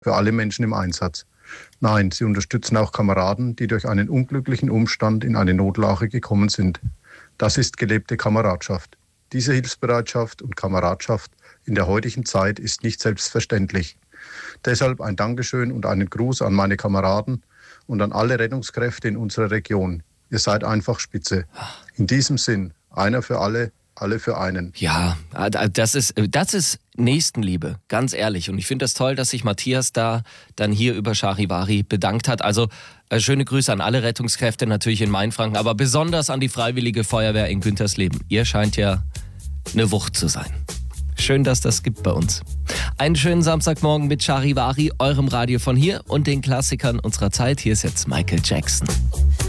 für alle Menschen im Einsatz. Nein, sie unterstützen auch Kameraden, die durch einen unglücklichen Umstand in eine Notlage gekommen sind. Das ist gelebte Kameradschaft. Diese Hilfsbereitschaft und Kameradschaft in der heutigen Zeit ist nicht selbstverständlich. Deshalb ein Dankeschön und einen Gruß an meine Kameraden und an alle Rettungskräfte in unserer Region. Ihr seid einfach spitze. In diesem Sinn, einer für alle, alle für einen. Ja, das ist Nächstenliebe, ganz ehrlich. Und ich finde das toll, dass sich Matthias da dann hier über Charivari bedankt hat. Also schöne Grüße an alle Rettungskräfte natürlich in Mainfranken, aber besonders an die Freiwillige Feuerwehr in Güntersleben. Ihr scheint ja eine Wucht zu sein. Schön, dass das gibt bei uns. Einen schönen Samstagmorgen mit Charivari, eurem Radio von hier und den Klassikern unserer Zeit. Hier ist jetzt Michael Jackson.